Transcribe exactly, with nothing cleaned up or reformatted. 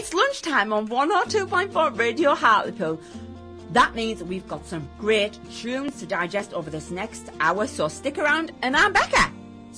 It's lunchtime on one oh two point four Radio Hartlepool. That means we've got some great tunes to digest over this next hour, so stick around, and I'm Becca.